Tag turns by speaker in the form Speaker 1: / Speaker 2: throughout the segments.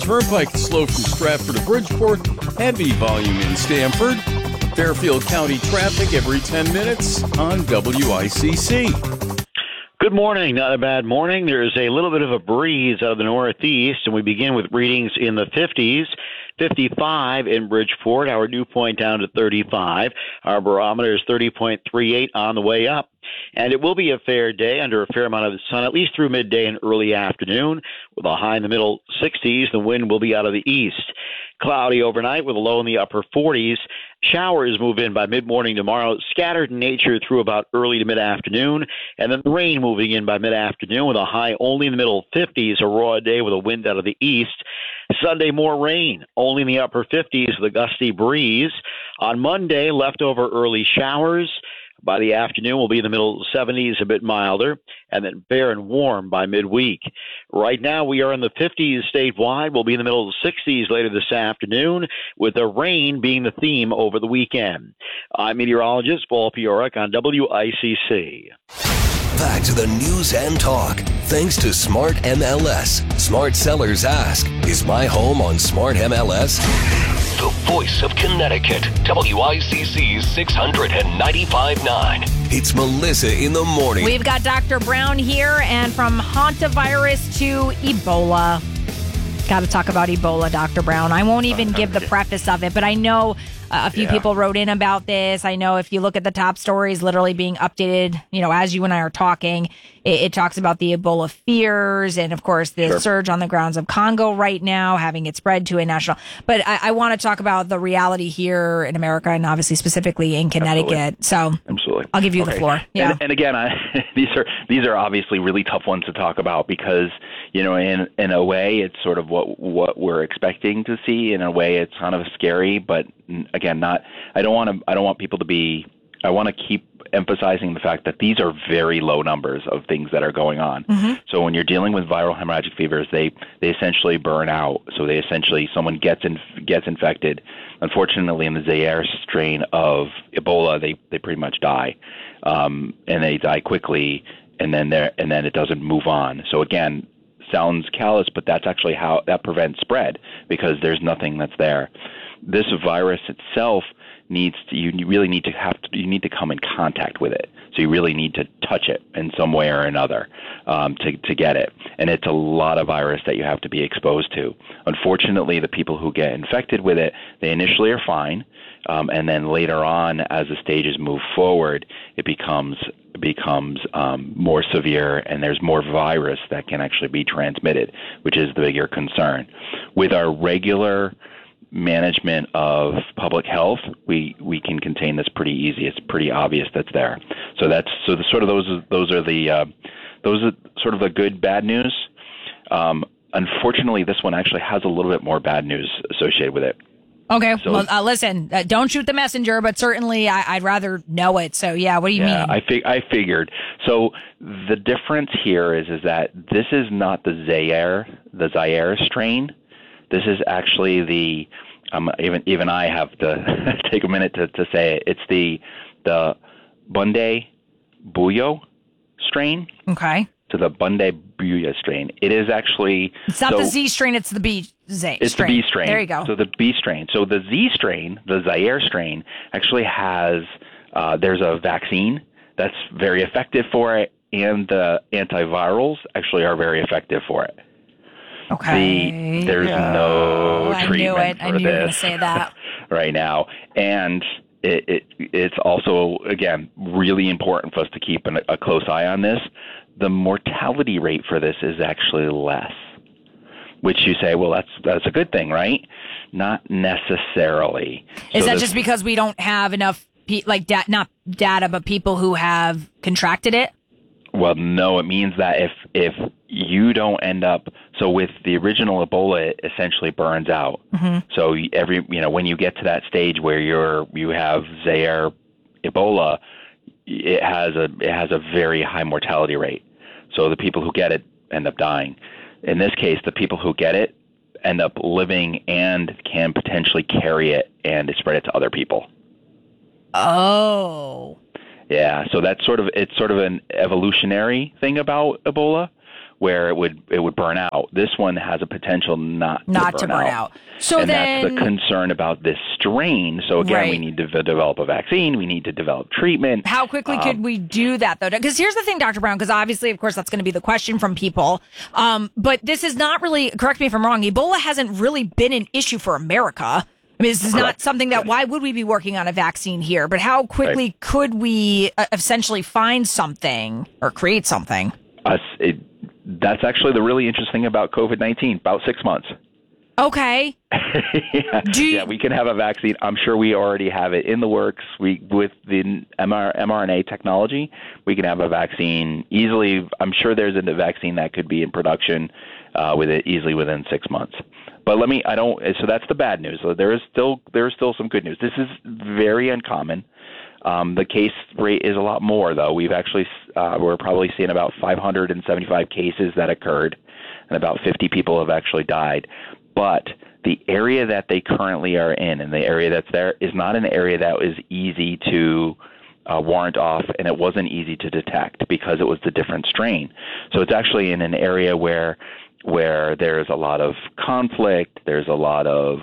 Speaker 1: Turnpike slow from Stratford to Bridgeport. Heavy volume in Stamford. Fairfield County traffic every 10 minutes on WICC.
Speaker 2: Good morning. Not a bad morning. There's a little bit of a breeze out of the northeast, and we begin with readings in the 50s. 55 in Bridgeport. Our dew point down to 35. Our barometer is 30.38 on the way up. And it will be a fair day under a fair amount of sun, at least through midday and early afternoon, with a high in the middle 60s. The wind will be out of the east. Cloudy overnight with a low in the upper 40s. Showers move in by mid-morning tomorrow, scattered in nature through about early to mid-afternoon, and then the rain moving in by mid-afternoon with a high only in the middle 50s, a raw day with a wind out of the east. Sunday, more rain, only in the upper 50s with a gusty breeze. On Monday, leftover early showers. By the afternoon, we'll be in the middle 70s, a bit milder, and then bare and warm by midweek. Right now, we are in the 50s statewide. We'll be in the middle 60s later this afternoon, with the rain being the theme over the weekend. I'm meteorologist Paul Piorek on WICC.
Speaker 3: Back to the news and talk. Thanks to Smart MLS. Smart sellers ask, is my home on Smart MLS? The voice of Connecticut. WICC 695.9. It's Melissa in the morning.
Speaker 4: We've got Dr. Brown here, and from hantavirus to Ebola. Got to talk about Ebola, Dr. Brown. I won't even give the preface of it, but I know a few people wrote in about this. I know if you look at the top stories literally being updated, as you and I are talking, it talks about the Ebola fears and, of course, the surge on the grounds of Congo right now, having it spread to a national. But I want to talk about the reality here in America and obviously specifically in Connecticut.
Speaker 5: Absolutely.
Speaker 4: I'll give you the floor. Yeah.
Speaker 5: And again, these are obviously really tough ones to talk about because, in a way, it's sort of what we're expecting to see. In a way, it's kind of scary, but again, I want people to be. I want to keep emphasizing the fact that these are very low numbers of things that are going on. Mm-hmm. So when you're dealing with viral hemorrhagic fevers, they essentially burn out. So someone gets infected. Unfortunately, in the Zaire strain of Ebola, they pretty much die, and they die quickly, and then it doesn't move on. So again, sounds callous, but that's actually how that prevents spread because there's nothing that's there. This virus itself you need to come in contact with it. So you really need to touch it in some way or another to get it. And it's a lot of virus that you have to be exposed to. Unfortunately, the people who get infected with it, they initially are fine. And then later on, as the stages move forward, it becomes more severe, and there's more virus that can actually be transmitted, which is the bigger concern. With our regular management of public health, we can contain this pretty easy. It's pretty obvious that's there. So those are sort of the good bad news. Unfortunately, this one actually has a little bit more bad news associated with it.
Speaker 4: Okay. So, well, listen, don't shoot the messenger, but certainly I'd rather know it. So, what do you mean?
Speaker 5: I figured. So the difference here is that this is not the Zaire strain. This is actually the even I have to take a minute to say it. It's the Bundé Buyo strain.
Speaker 4: Okay.
Speaker 5: To the Bundé Buyo strain. It is actually...
Speaker 4: It's not the Z strain, it's the B strain.
Speaker 5: It's the B strain.
Speaker 4: There you go.
Speaker 5: So the B strain. So the Z strain, the Zaire strain, actually has... there's a vaccine that's very effective for it, and the antivirals actually are very effective for it.
Speaker 4: Okay.
Speaker 5: There's no treatment for this.
Speaker 4: I knew you were going to say that.
Speaker 5: Right now. And it's also, again, really important for us to keep a close eye on this. The mortality rate for this is actually less, which you say, well, that's a good thing, right? Not necessarily.
Speaker 4: Is that just because we don't have enough, not data, but people who have contracted it?
Speaker 5: Well, no, it means that if you don't end up, so with the original Ebola, it essentially burns out. Mm-hmm. So when you get to that stage where you have Zaire Ebola, it has a very high mortality rate. So the people who get it end up dying. In this case, the people who get it end up living and can potentially carry it and spread it to other people.
Speaker 4: Oh.
Speaker 5: Yeah, so it's sort of an evolutionary thing about Ebola, where it would burn out. This one has a potential not to burn out.
Speaker 4: So
Speaker 5: and
Speaker 4: then,
Speaker 5: that's the concern about this strain. So again, we need to develop a vaccine. We need to develop treatment.
Speaker 4: How quickly could we do that, though? Because here's the thing, Dr. Brown, because obviously, of course, that's going to be the question from people. But this is not really, correct me if I'm wrong, Ebola hasn't really been an issue for America. I mean, this is not something that, why would we be working on a vaccine here? But how quickly could we essentially find something or create something?
Speaker 5: That's actually the really interesting thing about COVID-19, about 6 months.
Speaker 4: Okay.
Speaker 5: We can have a vaccine. I'm sure we already have it in the works. With the mRNA technology, we can have a vaccine easily. I'm sure there's a vaccine that could be in production easily within 6 months. But so that's the bad news. So there is still some good news. This is very uncommon. The case rate is a lot more, though. We've actually we're probably seeing about 575 cases that occurred, and about 50 people have actually died. But the area that they currently are in, and the area that's there, is not an area that was easy to warrant off, and it wasn't easy to detect because it was the different strain. So it's actually in an area where there's a lot of conflict. There's a lot of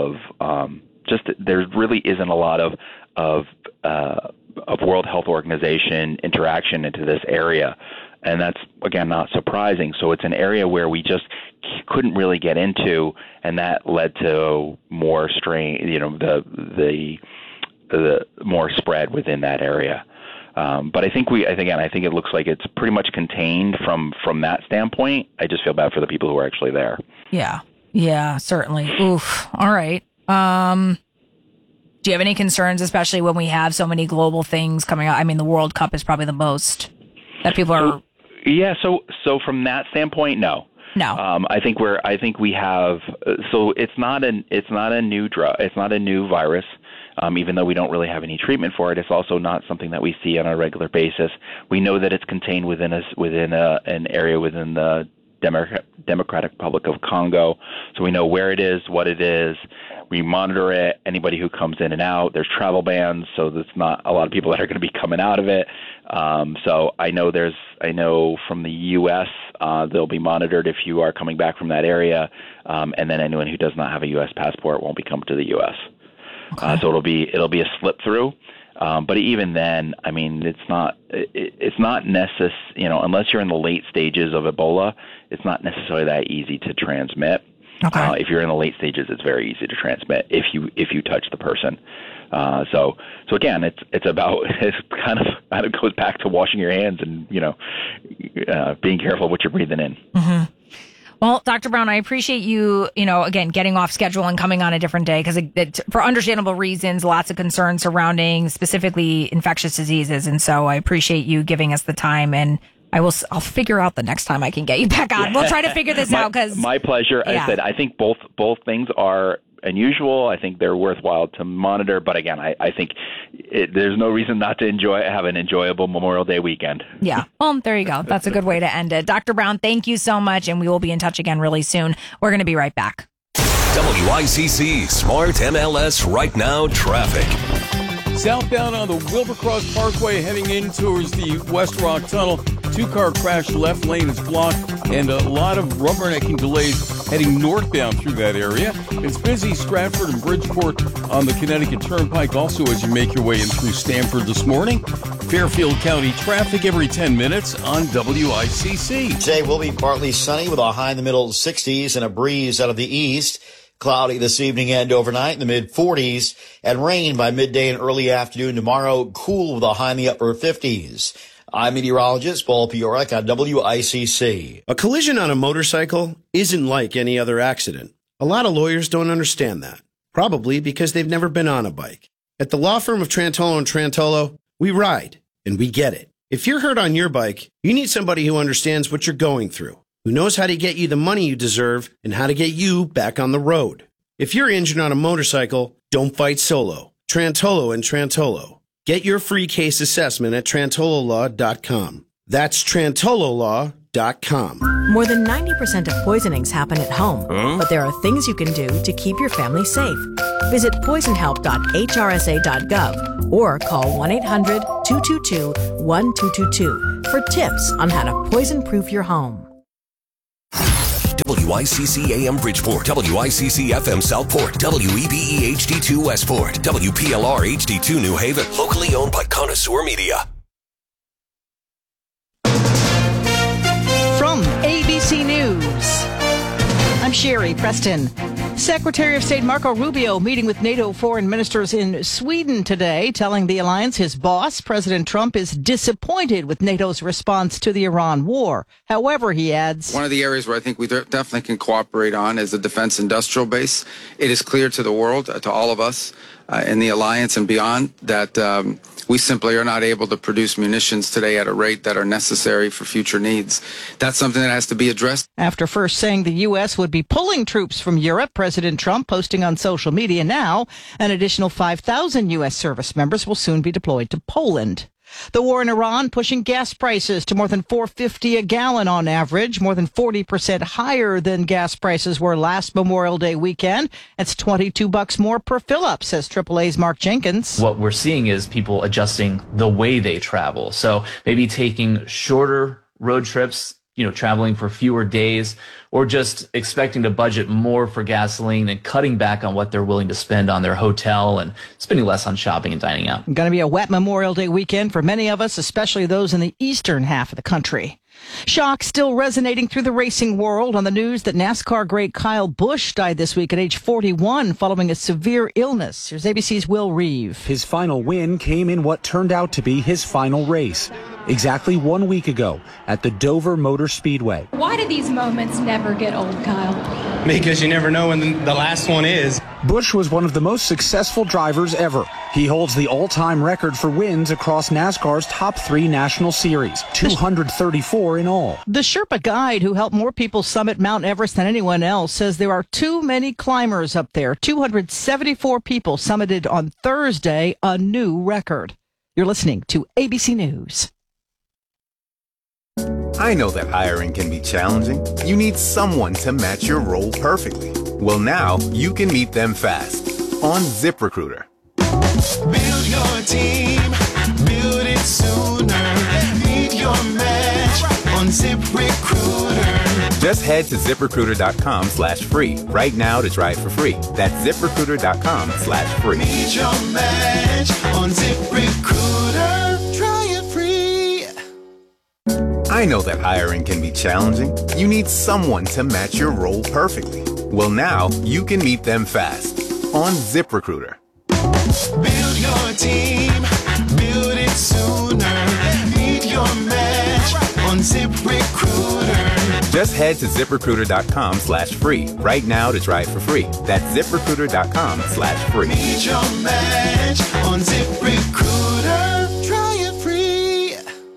Speaker 5: there really isn't a lot of World Health Organization interaction into this area. And that's, again, not surprising. So it's an area where we just couldn't really get into, and that led to more strain, the more spread within that area. But I think it looks like it's pretty much contained from that standpoint. I just feel bad for the people who are actually there.
Speaker 4: Yeah, certainly. Oof. All right. Do you have any concerns, especially when we have so many global things coming out? I mean, the World Cup is probably the most that people are.
Speaker 5: Yeah. So from that standpoint, no. I think we have. So it's not a new drug. It's not a new virus. Even though we don't really have any treatment for it, it's also not something that we see on a regular basis. We know that it's contained within an area within the Democratic Republic of Congo. So we know where it is, what it is. We monitor it. Anybody who comes in and out, there's travel bans, so there's not a lot of people that are going to be coming out of it. So I know from the U.S. They'll be monitored if you are coming back from that area, and then anyone who does not have a U.S. passport won't be coming to the U.S. Okay. So it'll be a slip through. But even then, I mean, it's not necessary, unless you're in the late stages of Ebola, it's not necessarily that easy to transmit. Okay. If you're in the late stages, it's very easy to transmit if you touch the person. So again, it kind of goes back to washing your hands and, being careful of what you're breathing in.
Speaker 4: Mm-hmm. Well, Dr. Brown, I appreciate you, again, getting off schedule and coming on a different day because for understandable reasons, lots of concerns surrounding specifically infectious diseases. And so I appreciate you giving us the time, and I'll figure out the next time I can get you back on. We'll try to figure this out because
Speaker 5: my pleasure. Yeah. I said, I think both things are unusual. I think they're worthwhile to monitor. But again, I think there's no reason not to have an enjoyable Memorial Day weekend.
Speaker 4: Yeah. Well, there you go. That's a good way to end it. Dr. Brown, thank you so much. And we will be in touch again really soon. We're going to be right back.
Speaker 3: WICC Smart MLS Right Now Traffic.
Speaker 1: Southbound on the Wilbercross Parkway heading in towards the West Rock Tunnel. 2-car crash, left lane is blocked, and a lot of rubbernecking delays heading northbound through that area. It's busy Stratford and Bridgeport on the Connecticut Turnpike also as you make your way in through Stamford this morning. Fairfield County traffic every 10 minutes on WICC.
Speaker 6: Today will be partly sunny with a high in the middle 60s and a breeze out of the east. Cloudy this evening and overnight in the mid-40s, and rain by midday and early afternoon tomorrow. Cool with a high in the upper 50s. I'm meteorologist Paul Piorek on WICC.
Speaker 7: A collision on a motorcycle isn't like any other accident. A lot of lawyers don't understand that, probably because they've never been on a bike. At the law firm of Trantolo & Trantolo, we ride, and we get it. If you're hurt on your bike, you need somebody who understands what you're going through, who knows how to get you the money you deserve and how to get you back on the road. If you're injured on a motorcycle, don't fight solo. Trantolo & Trantolo. Get your free case assessment at trantololaw.com. That's trantololaw.com.
Speaker 8: More than 90% of poisonings happen at home, but there are things you can do to keep your family safe. Visit poisonhelp.hrsa.gov or call 1-800-222-1222 for tips on how to poison-proof your home.
Speaker 3: WICC AM Bridgeport, WICC FM Southport, WEBE HD2 Westport, WPLR HD2 New Haven. Locally owned by Connoisseur Media.
Speaker 9: From ABC News, I'm Sherry Preston. Secretary of State Marco Rubio meeting with NATO foreign ministers in Sweden today, telling the alliance his boss, President Trump, is disappointed with NATO's response to the Iran war. However, he adds,
Speaker 10: one of the areas where I think we definitely can cooperate on is the defense industrial base. It is clear to the world, to all of us in the alliance and beyond, that we simply are not able to produce munitions today at a rate that are necessary for future needs. That's something that has to be addressed.
Speaker 9: After first saying the U.S. would be pulling troops from Europe, President Trump posting on social media now an additional 5,000 U.S. service members will soon be deployed to Poland. The war in Iran pushing gas prices to more than $4.50 a gallon on average, more than 40% higher than gas prices were last Memorial Day weekend. That's $22 more per fill-up, says AAA's Mark Jenkins.
Speaker 11: What we're seeing is people adjusting the way they travel. So maybe taking shorter road trips, traveling for fewer days, or just expecting to budget more for gasoline and cutting back on what they're willing to spend on their hotel and spending less on shopping and dining out.
Speaker 9: Going to be a wet Memorial Day weekend for many of us, especially those in the eastern half of the country. Shock still resonating through the racing world on the news that NASCAR great Kyle Busch died this week at age 41 following a severe illness. Here's ABC's Will Reeve.
Speaker 12: His final win came in what turned out to be his final race, exactly 1 week ago at the Dover Motor Speedway.
Speaker 13: Why do these moments never get old, Kyle?
Speaker 14: Because you never know when the last one is.
Speaker 12: Busch was one of the most successful drivers ever. He holds the all-time record for wins across NASCAR's top 3 national series, 234 in all.
Speaker 9: The Sherpa guide, who helped more people summit Mount Everest than anyone else, says there are too many climbers up there. 274 people summited on Thursday, a new record. You're listening to ABC News.
Speaker 15: I know that hiring can be challenging. You need someone to match your role perfectly. Well, now you can meet them fast on ZipRecruiter.
Speaker 16: Build your team, build it sooner. Meet your match on ZipRecruiter.
Speaker 15: Just head to ZipRecruiter.com/free right now to try it for free. That's ZipRecruiter.com/free.
Speaker 16: Meet your match on ZipRecruiter. Try it free.
Speaker 15: I know that hiring can be challenging. You need someone to match your role perfectly. Well, now you can meet them fast on ZipRecruiter.
Speaker 16: Build your team, build it sooner. Meet your match on ZipRecruiter.
Speaker 15: Just head to ZipRecruiter.com/free right now to try it for free. That's ZipRecruiter.com/free.
Speaker 16: Meet your match on ZipRecruiter. Try it free.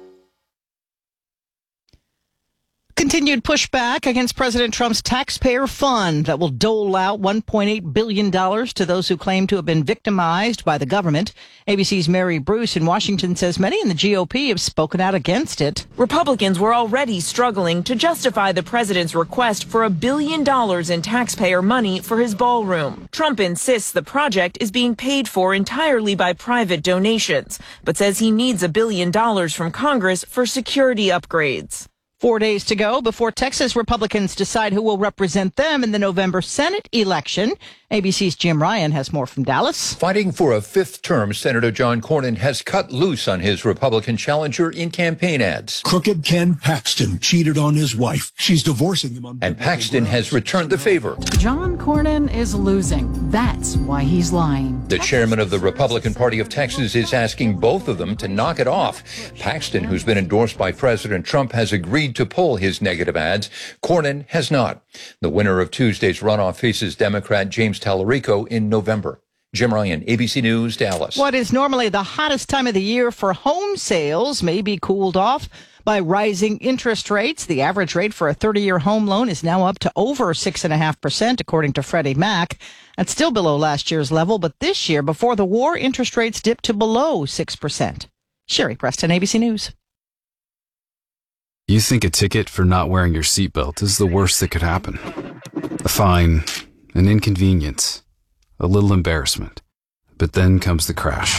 Speaker 9: Continued pushback against President Trump's taxpayer fund that will dole out $1.8 billion to those who claim to have been victimized by the government. ABC's Mary Bruce in Washington says many in the GOP have spoken out against it.
Speaker 17: Republicans were already struggling to justify the president's request for $1 billion in taxpayer money for his ballroom. Trump insists the project is being paid for entirely by private donations, but says he needs $1 billion from Congress for security upgrades.
Speaker 9: 4 days to go before Texas Republicans decide who will represent them in the November Senate election. ABC's Jim Ryan has more from Dallas.
Speaker 18: Fighting for a fifth term, Senator John Cornyn has cut loose on his Republican challenger in campaign ads.
Speaker 19: Crooked Ken Paxton cheated on his wife. She's divorcing him.
Speaker 18: And Paxton has returned the favor.
Speaker 20: John Cornyn is losing. That's why he's lying.
Speaker 18: The chairman of the Republican Party of Texas is asking both of them to knock it off. Paxton, who's been endorsed by President Trump, has agreed to pull his negative ads. Cornyn has not. The winner of Tuesday's runoff faces Democrat James Tallarico in November. Jim Ryan, ABC News, Dallas.
Speaker 9: What is normally the hottest time of the year for home sales may be cooled off by rising interest rates. The average rate for a 30-year home loan is now up to over 6.5%, according to Freddie Mac. That's still below last year's level, but this year, before the war, interest rates dipped to below 6%. Sherry Preston, ABC News.
Speaker 21: You think a ticket for not wearing your seatbelt is the worst that could happen. A fine, an inconvenience, a little embarrassment. But then comes the crash.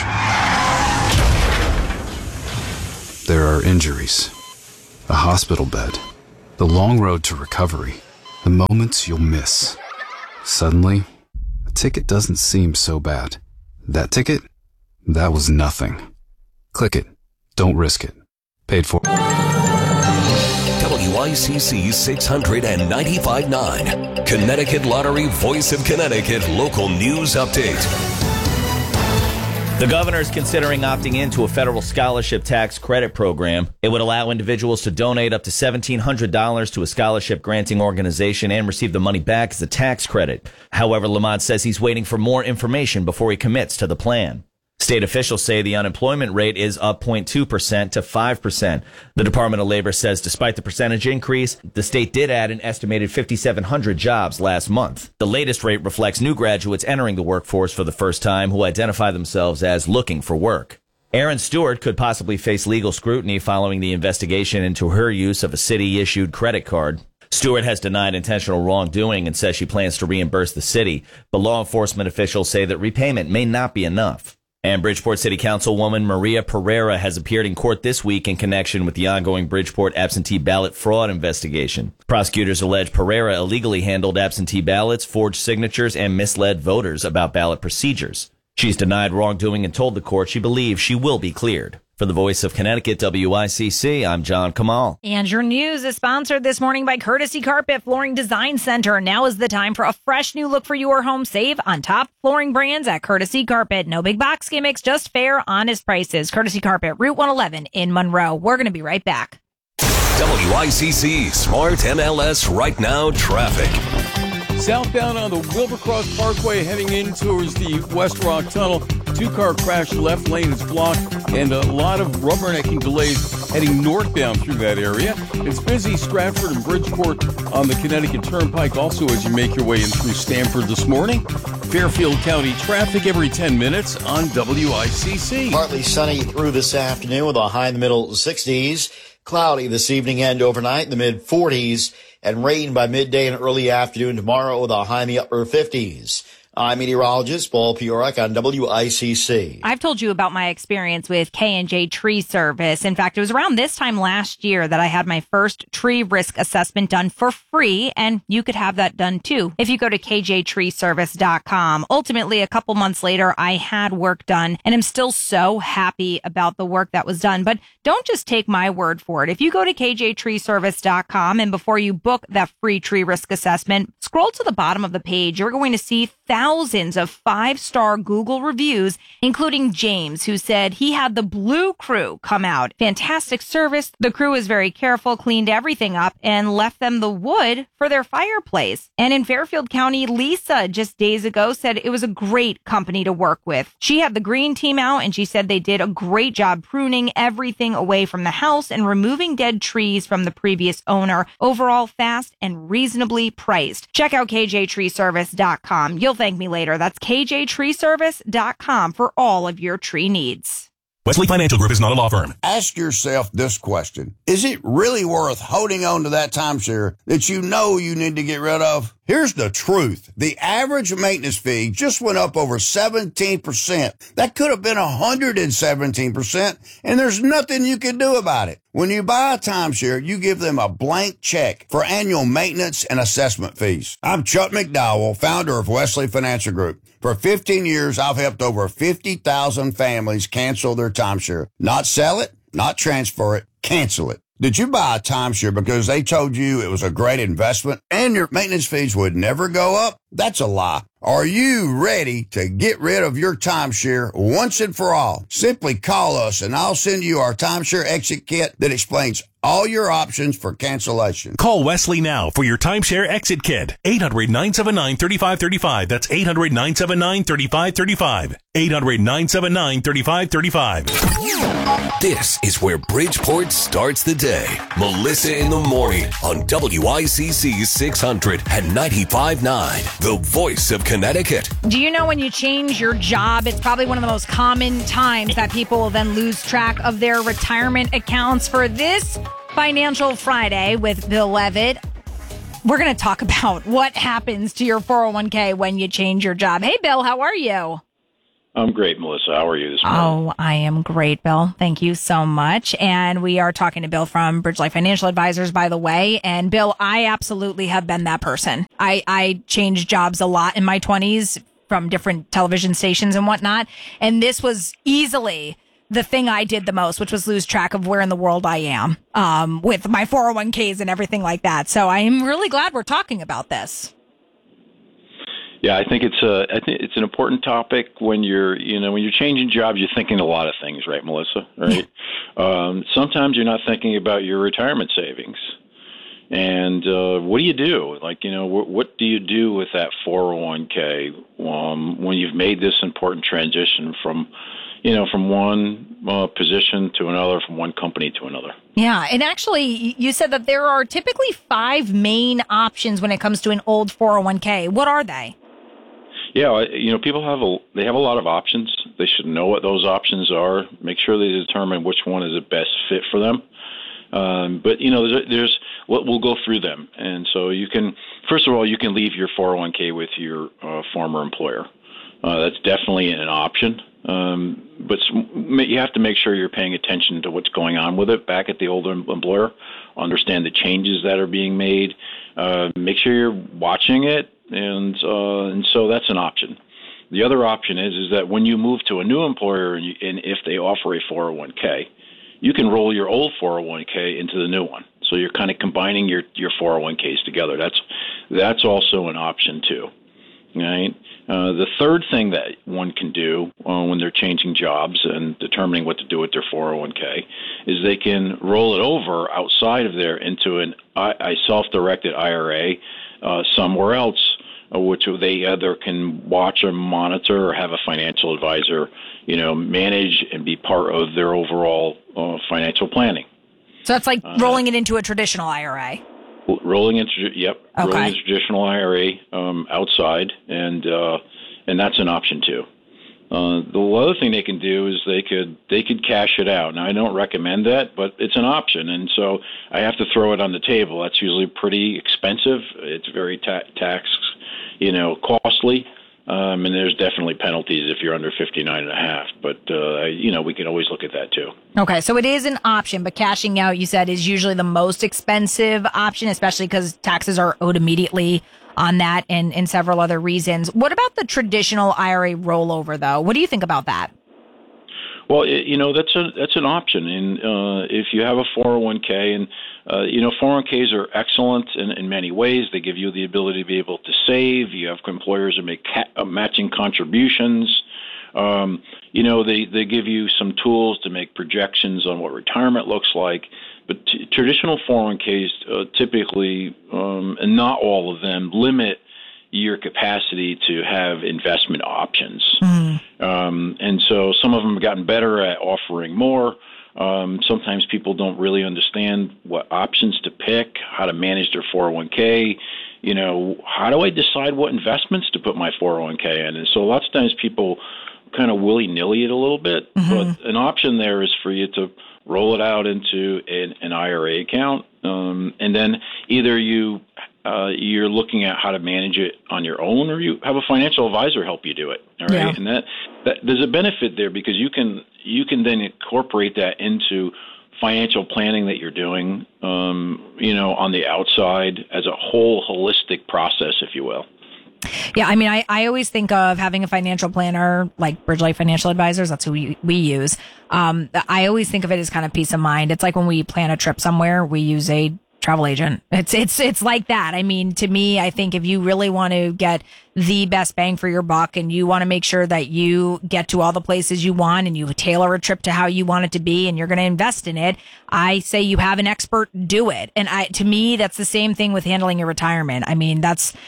Speaker 21: There are injuries, a hospital bed, the long road to recovery, The moments you'll miss. Suddenly, a ticket doesn't seem so bad. That ticket? That was nothing. Click it. Don't risk it. Paid for.
Speaker 3: WICC 695.9. Connecticut Lottery Voice of Connecticut local news update.
Speaker 2: The governor is considering opting into a federal scholarship tax credit program. It would allow individuals to donate up to $1,700 to a scholarship granting organization and receive the money back as a tax credit. However, Lamont says he's waiting for more information before he commits to the plan. State officials say the unemployment rate is up 0.2% to 5%. The Department of Labor says despite the percentage increase, the state did add an estimated 5,700 jobs last month. The latest rate reflects new graduates entering the workforce for the first time who identify themselves as looking for work. Erin Stewart could possibly face legal scrutiny following the investigation into her use of a city-issued credit card. Stewart has denied intentional wrongdoing and says she plans to reimburse the city, but law enforcement officials say that repayment may not be enough. And Bridgeport City Councilwoman Maria Pereira has appeared in court this week in connection with the ongoing Bridgeport absentee ballot fraud investigation. Prosecutors allege Pereira illegally handled absentee ballots, forged signatures, and misled voters about ballot procedures. She's denied wrongdoing and told the court she believes she will be cleared. For the Voice of Connecticut, WICC, I'm John Kamal.
Speaker 4: And your news is sponsored this morning by Courtesy Carpet Flooring Design Center. Now is the time for a fresh new look for your home. Save on top flooring brands at Courtesy Carpet. No big box gimmicks, just fair, honest prices. Courtesy Carpet, Route 111 in Monroe. We're going to be right back.
Speaker 3: WICC Smart MLS Right Now traffic.
Speaker 1: Southbound on the Wilbercross Parkway heading in towards the West Rock Tunnel. 2-car crash, left lane is blocked, and a lot of rubbernecking delays heading northbound through that area. It's busy Stratford and Bridgeport on the Connecticut Turnpike also as you make your way in through Stamford this morning. Fairfield County traffic every 10 minutes on WICC.
Speaker 6: Partly sunny through this afternoon with a high in the middle 60s. Cloudy this evening and overnight in the mid 40s. And rain by midday and early afternoon tomorrow with a high in the upper 50s. I'm meteorologist Paul Piorek on WICC.
Speaker 4: I've told you about my experience with K&J Tree Service. In fact, it was around this time last year that I had my first tree risk assessment done for free, and you could have that done too if you go to kjtreeservice.com. Ultimately, a couple months later, I had work done, and I'm still so happy about the work that was done. But don't just take my word for it. If you go to kjtreeservice.com and before you book that free tree risk assessment, scroll to the bottom of the page, you're going to see thousands of 5-star Google reviews, including James, who said he had the Blue Crew come out. Fantastic service. The crew was very careful, cleaned everything up, and left them the wood for their fireplace. And in Fairfield County, Lisa just days ago said it was a great company to work with. She had the green team out, and she said they did a great job pruning everything away from the house and removing dead trees from the previous owner. Overall, fast and reasonably priced. Check out kjtreeservice.com. You'll thank me later. That's kjtreeservice.com for all of your tree needs.
Speaker 22: Wesley Financial Group is not a law firm. Ask yourself this question. Is it really worth holding on to that timeshare that you know you need to get rid of? Here's the truth. The average maintenance fee just went up over 17%. That could have been 117%, and there's nothing you can do about it. When you buy a timeshare, you give them a blank check for annual maintenance and assessment fees. I'm Chuck McDowell, founder of Wesley Financial Group. For 15 years, I've helped over 50,000 families cancel their timeshare. Not sell it, not transfer it, cancel it. Did you buy a timeshare because they told you it was a great investment and your maintenance fees would never go up? That's a lie. Are you ready to get rid of your timeshare once and for all? Simply call us and I'll send you our timeshare exit kit that explains all your options for cancellation.
Speaker 23: Call Wesley now for your timeshare exit kit. 800-979-3535. That's 800-979-3535. 800-979-3535.
Speaker 3: This is where Bridgeport starts the day. Melissa in the morning on WICC 600 and 95.9, the voice of Connecticut.
Speaker 4: Do you know when you change your job, it's probably one of the most common times that people will then lose track of their retirement accounts? For this Financial Friday with Bill Levitt, we're going to talk about what happens to your 401k when you change your job. Hey, Bill, how are you?
Speaker 5: I'm great, Melissa. How are you this morning?
Speaker 4: Oh, I am great, Bill. Thank you so much. And we are talking to Bill from Bridge Life Financial Advisors, by the way. And Bill, I absolutely have been that person. I changed jobs a lot in my 20s from different television stations and whatnot. And this was easily the thing I did the most, which was lose track of where in the world I am with my 401ks and everything like that. So I am really glad we're talking about this.
Speaker 5: Yeah, I think it's an important topic when you're changing jobs. You're thinking a lot of things, right, Melissa? Right. Sometimes you're not thinking about your retirement savings, and what do you do? What do you do with that 401k when you've made this important transition from one position to another, from one company to another?
Speaker 4: Yeah, and actually, you said that there are typically 5 main options when it comes to an old 401k. What are they?
Speaker 5: Yeah, people have a lot of options. They should know what those options are. Make sure they determine which one is the best fit for them. But there's we'll go through them. And so you can leave your 401k with your former employer. That's definitely an option. But you have to make sure you're paying attention to what's going on with it back at the old employer. Understand the changes that are being made. Make sure you're watching it. And so that's an option. The other option is that when you move to a new employer and if they offer a 401k, you can roll your old 401k into the new one. So you're kind of combining your 401ks together. That's also an option too. Right. The third thing that one can do when they're changing jobs and determining what to do with their 401k is they can roll it over outside of there into a self-directed IRA somewhere else, which they either can watch or monitor or have a financial advisor, manage and be part of their overall financial planning.
Speaker 4: So that's like rolling it into a traditional IRA.
Speaker 5: Rolling into traditional IRA outside, and that's an option too. The other thing they can do is they could cash it out. Now I don't recommend that, but it's an option, and so I have to throw it on the table. That's usually pretty expensive. It's very tax, costly, and there's definitely penalties if you're under 59.5. But we can always look at that too.
Speaker 4: Okay, so it is an option, but cashing out, you said, is usually the most expensive option, especially because taxes are owed immediately on that and several other reasons. What about the traditional IRA rollover, though? What do you think about that?
Speaker 5: Well, that's an option. And if you have a 401k, and 401ks are excellent in many ways. They give you the ability to be able to save. You have employers that make matching contributions. They give you some tools to make projections on what retirement looks like. But traditional 401ks typically, and not all of them, limit your capacity to have investment options. And so some of them have gotten better at offering more. Sometimes people don't really understand what options to pick, how to manage their 401k. How do I decide what investments to put my 401k in? And so lots of times people kind of willy-nilly it a little bit. But an option there is for you to roll it out into an IRA account, and then either you're looking at how to manage it on your own, or you have a financial advisor help you do it. All right, yeah. And that there's a benefit there because you can then incorporate that into financial planning that you're doing, on the outside as a whole holistic process, if you will.
Speaker 4: Yeah, I mean, I always think of having a financial planner like Bridge Life Financial Advisors. That's who we use. I always think of it as kind of peace of mind. It's like when we plan a trip somewhere, we use a travel agent. It's like that. I mean, to me, I think if you really want to get the best bang for your buck and you want to make sure that you get to all the places you want and you tailor a trip to how you want it to be and you're going to invest in it, I say you have an expert do it. And to me, that's the same thing with handling your retirement. I mean,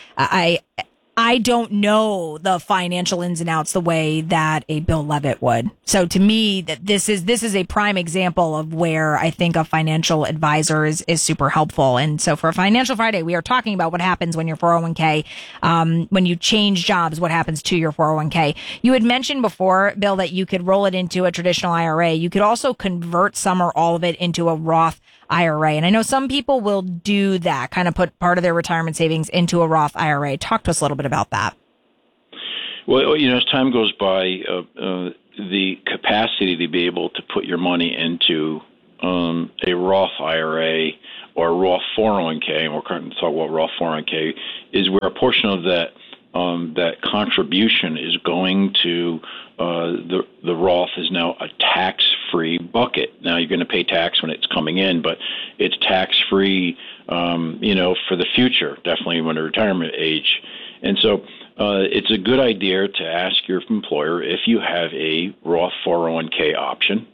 Speaker 4: I don't know the financial ins and outs the way that a Bill Levitt would. So to me, that this is a prime example of where I think a financial advisor is super helpful. And so for Financial Friday, we are talking about what happens when your 401k, when you change jobs, what happens to your 401k. You had mentioned before, Bill, that you could roll it into a traditional IRA. You could also convert some or all of it into a Roth IRA. And I know some people will do that, kind of put part of their retirement savings into a Roth IRA. Talk to us a little bit about that.
Speaker 5: Well, as time goes by, the capacity to be able to put your money into a Roth IRA or a Roth 401k, and we're going to talk about Roth 401k, is where a portion of that contribution is going to the Roth is now a tax-free bucket. Now you're going to pay tax when it's coming in, but it's tax-free, for the future, definitely when retirement age. And so it's a good idea to ask your employer if you have a Roth 401k option.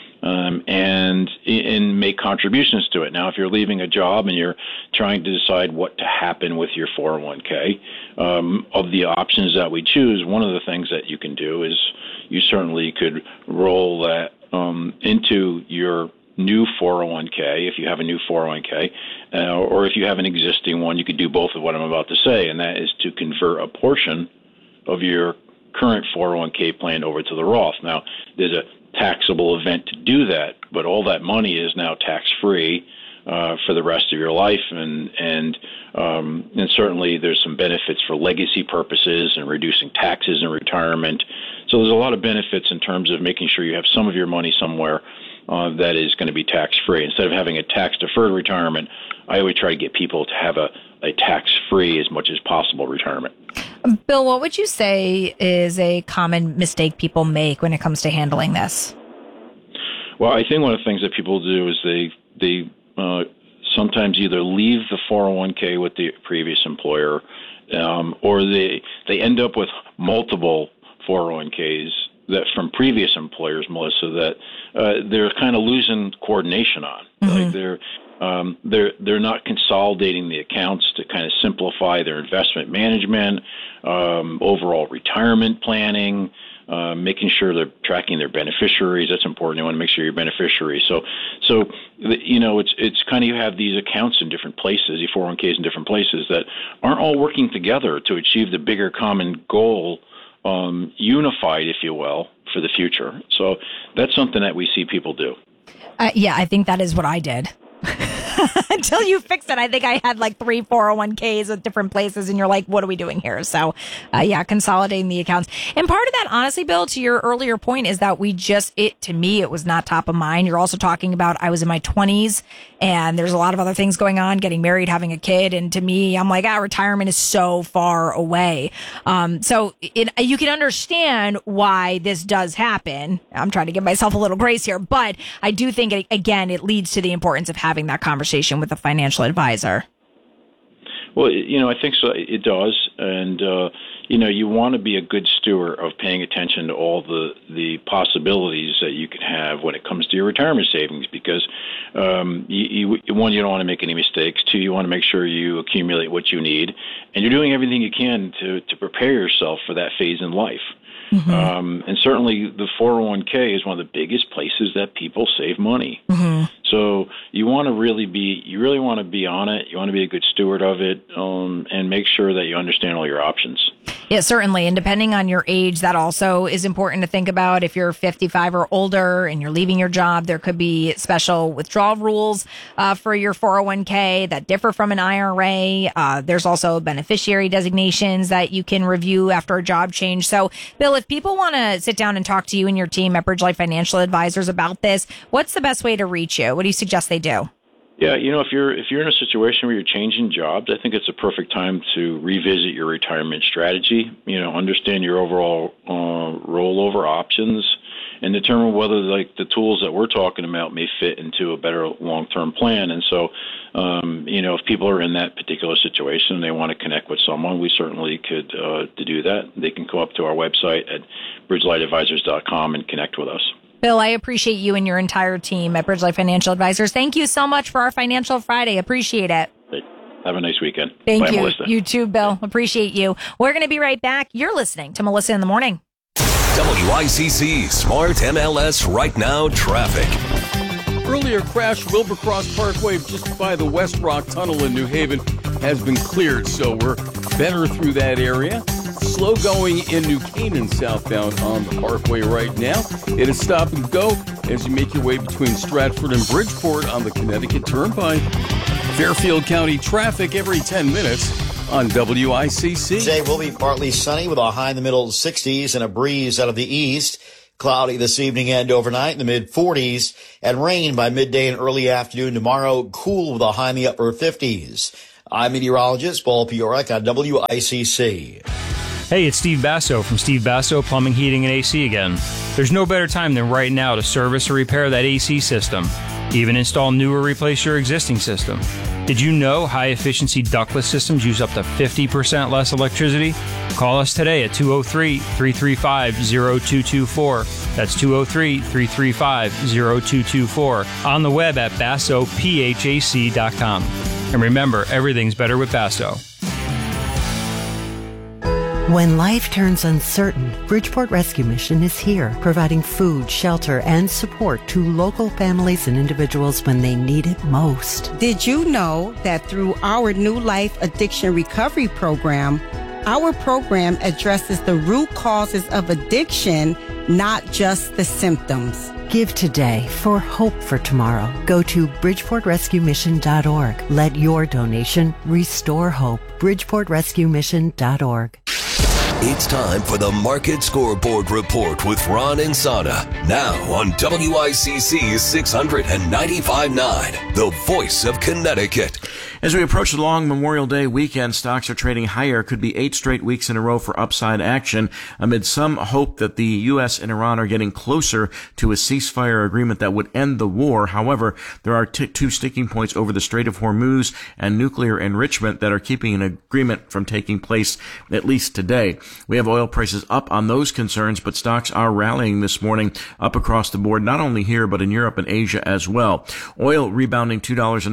Speaker 5: And make contributions to it. Now, if you're leaving a job and you're trying to decide what to happen with your 401k, of the options that we choose, one of the things that you can do is you certainly could roll that into your new 401k if you have a new 401k, or if you have an existing one, you could do both of what I'm about to say, and that is to convert a portion of your current 401k plan over to the Roth. Now, there's a taxable event to do that, but all that money is now tax-free for the rest of your life, and certainly there's some benefits for legacy purposes and reducing taxes in retirement. So there's a lot of benefits in terms of making sure you have some of your money somewhere that is going to be tax-free. Instead of having a tax-deferred retirement, I always try to get people to have a tax-free as much as possible retirement.
Speaker 4: Bill, what would you say is a common mistake people make when it comes to handling this?
Speaker 5: Well, I think one of the things that people do is they sometimes either leave the 401k with the previous employer, or they end up with multiple 401ks that from previous employers, Melissa, that they're kind of losing coordination on.
Speaker 4: Mm-hmm.
Speaker 5: Like they're not consolidating the accounts to kind of simplify their investment management, overall retirement planning, making sure they're tracking their beneficiaries. That's important. You want to make sure your beneficiaries. So it's kind of, you have these accounts in different places, your 401ks in different places that aren't all working together to achieve the bigger common goal, unified, if you will, for the future. So that's something that we see people do.
Speaker 4: Yeah, I think that is what I did. Until you fix it, I think I had like 3 401ks at different places, and you're like, what are we doing here? So, consolidating the accounts. And part of that, honestly, Bill, to your earlier point, is that to me, it was not top of mind. You're also talking about, I was in my 20s, and there's a lot of other things going on, getting married, having a kid. And to me, I'm like, retirement is so far away. So you can understand why this does happen. I'm trying to give myself a little grace here, but I do think, again, it leads to the importance of having that conversation with a financial advisor.
Speaker 5: Well, I think so. It does. And, you want to be a good steward of paying attention to all the possibilities that you can have when it comes to your retirement savings, because, one, you don't want to make any mistakes. 2, you want to make sure you accumulate what you need, and you're doing everything you can to prepare yourself for that phase in life. Mm-hmm. And certainly the 401k is one of the biggest places that people save money.
Speaker 4: Mm-hmm.
Speaker 5: So you really want to be on it. You want to be a good steward of it, and make sure that you understand all your options.
Speaker 4: Yeah, certainly. And depending on your age, that also is important to think about. If you're 55 or older and you're leaving your job, there could be special withdrawal rules for your 401k that differ from an IRA. There's also beneficiary designations that you can review after a job change. So, Bill, if people want to sit down and talk to you and your team at Bridge Life Financial Advisors about this, what's the best way to reach you? What do you suggest they do?
Speaker 5: Yeah, if you're in a situation where you're changing jobs, I think it's a perfect time to revisit your retirement strategy. Understand your overall rollover options, and determine whether the tools that we're talking about may fit into a better long-term plan. And so, if people are in that particular situation and they want to connect with someone, we certainly could to do that. They can go up to our website at bridgelightadvisors.com and connect with us.
Speaker 4: Bill, I appreciate you and your entire team at Bridge Life Financial Advisors. Thank you so much for our Financial Friday. Appreciate it.
Speaker 5: Have a nice weekend.
Speaker 4: Thank
Speaker 5: Bye,
Speaker 4: you.
Speaker 5: Melissa.
Speaker 4: You too, Bill. Appreciate you. We're going to be right back. You're listening to Melissa in the Morning.
Speaker 3: WICC Smart MLS Right Now Traffic.
Speaker 1: Earlier crash, Wilbercross Parkway just by the West Rock Tunnel in New Haven has been cleared, so we're better through that area. Slow going in New Canaan southbound on the Parkway right now. It is stop and go as you make your way between Stratford and Bridgeport on the Connecticut Turnpike. Fairfield County traffic every 10 minutes. on WICC.
Speaker 6: Today will be partly sunny with a high in the middle 60s and a breeze out of the east. Cloudy this evening and overnight in the mid-40s, and rain by midday and early afternoon tomorrow. Cool with a high in the upper 50s. I'm meteorologist Paul Piorek on WICC.
Speaker 7: Hey, it's Steve Basso from Steve Basso Plumbing, Heating, and AC again. There's no better time than right now to service or repair that AC system. Even install new or replace your existing system. Did you know high-efficiency ductless systems use up to 50% less electricity? Call us today at 203-335-0224. That's 203-335-0224. On the web at BassoPHAC.com. And remember, everything's better with Basso.
Speaker 8: When life turns uncertain, Bridgeport Rescue Mission is here, providing food, shelter, and support to local families and individuals when they need it most.
Speaker 10: Did you know that through our New Life Addiction Recovery Program, our program addresses the root causes of addiction, not just the symptoms?
Speaker 8: Give today for hope for tomorrow. Go to BridgeportRescueMission.org. Let your donation restore hope. BridgeportRescueMission.org.
Speaker 3: It's time for the Market Scoreboard Report with Ron and Sana. Now on WICC 695.9, the voice of Connecticut.
Speaker 24: As we approach the long Memorial Day weekend, stocks are trading higher. Could be 8 straight weeks in a row for upside action amid some hope that the U.S. and Iran are getting closer to a ceasefire agreement that would end the war. However, there are two sticking points over the Strait of Hormuz and nuclear enrichment that are keeping an agreement from taking place, at least today. We have oil prices up on those concerns, but stocks are rallying this morning up across the board, not only here, but in Europe and Asia as well. Oil rebounding $2.09 to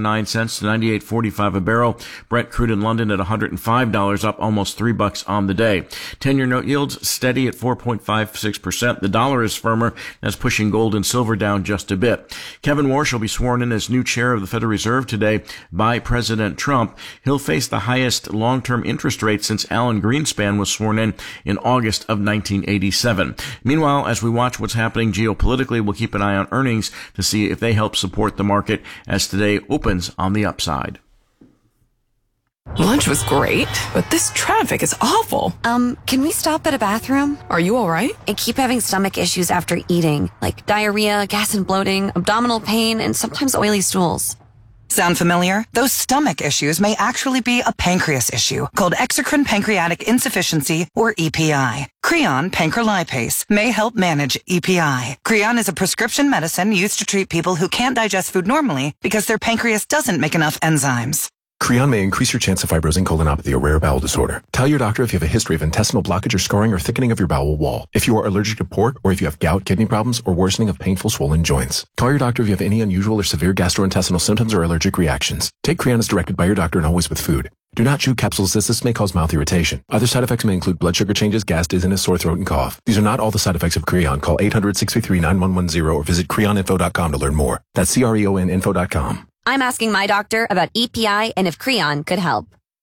Speaker 24: $98.45 a barrel. Brent crude in London at $105, up almost $3 on the day. 10-year note yields steady at 4.56%. The dollar is firmer, as pushing gold and silver down just a bit. Kevin Warsh will be sworn in as new chair of the Federal Reserve today by President Trump. He'll face the highest long-term interest rate since Alan Greenspan was sworn in August of 1987. Meanwhile, as we watch what's happening geopolitically, we'll keep an eye on earnings to see if they help support the market as today opens on the upside.
Speaker 25: Lunch was great, but this traffic is awful.
Speaker 26: Can we stop at a bathroom?
Speaker 25: Are you all right?
Speaker 26: I keep having stomach issues after eating, like diarrhea, gas and bloating, abdominal pain, and sometimes oily stools.
Speaker 27: Sound familiar? Those stomach issues may actually be a pancreas issue called exocrine pancreatic insufficiency, or EPI. Creon pancrelipase may help manage EPI. Creon is a prescription medicine used to treat people who can't digest food normally because their pancreas doesn't make enough enzymes.
Speaker 28: Creon may increase your chance of fibrosing colonopathy, a rare bowel disorder. Tell your doctor if you have a history of intestinal blockage or scarring or thickening of your bowel wall. If you are allergic to pork, or if you have gout, kidney problems, or worsening of painful swollen joints. Call your doctor if you have any unusual or severe gastrointestinal symptoms or allergic reactions. Take Creon as directed by your doctor and always with food. Do not chew capsules as this may cause mouth irritation. Other side effects may include blood sugar changes, gas, dizziness, sore throat, and cough. These are not all the side effects of Creon. Call 800-633-9110 or visit creoninfo.com to learn more. That's CREONinfo.com.
Speaker 26: I'm asking my doctor about EPI and if Creon could help.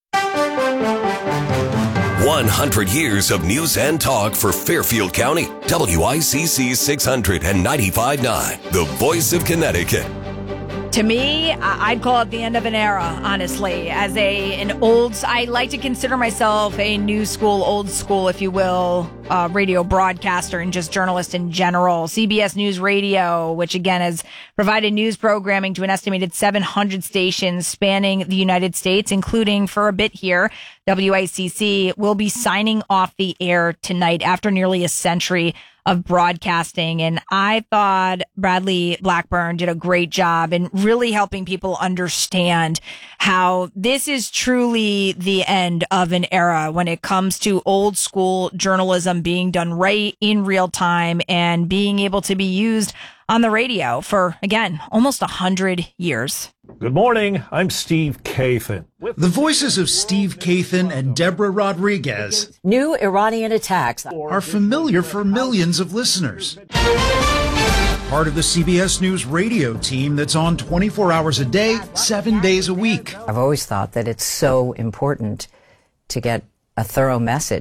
Speaker 3: 100 years of news and talk for Fairfield County. WICC 695.9, the voice of Connecticut.
Speaker 4: To me, I'd call it the end of an era, honestly. As I like to consider myself a new school, old school, if you will, radio broadcaster and just journalist in general. CBS News Radio, which again has provided news programming to an estimated 700 stations spanning the United States, including for a bit here, WICC, will be signing off the air tonight after nearly a century of broadcasting. And I thought Bradley Blackburn did a great job in really helping people understand how this is truly the end of an era when it comes to old school journalism being done right in real time and being able to be used on the radio for, again, almost 100 years.
Speaker 29: Good morning. I'm Steve Kathan.
Speaker 30: The voices of Steve Kathan and Deborah Rodriguez,
Speaker 31: new Iranian attacks,
Speaker 30: are familiar for millions of listeners. Part of the CBS News radio team that's on 24 hours a day, 7 days a week.
Speaker 31: I've always thought that it's so important to get a thorough message